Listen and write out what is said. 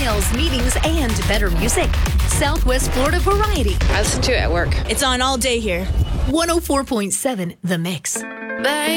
emails, meetings, and better music. Southwest Florida Variety. I listen to it at work. It's on all day here. 104.7 The Mix. Baby.